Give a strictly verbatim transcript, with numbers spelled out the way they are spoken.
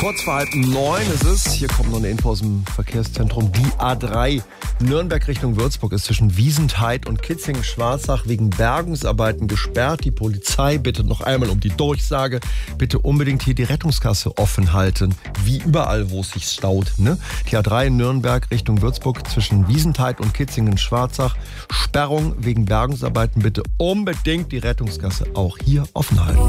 Kurz vor halb neun ist es. Hier kommt noch eine Info aus dem Verkehrszentrum. Die A drei Nürnberg Richtung Würzburg ist zwischen Wiesentheid und Kitzingen-Schwarzach wegen Bergungsarbeiten gesperrt. Die Polizei bittet noch einmal um die Durchsage. Bitte unbedingt hier die Rettungskasse offen halten. Wie überall, wo es sich staut. Ne? Die A drei Nürnberg Richtung Würzburg zwischen Wiesentheid und Kitzingen-Schwarzach. Sperrung wegen Bergungsarbeiten. Bitte unbedingt die Rettungskasse auch hier offen halten.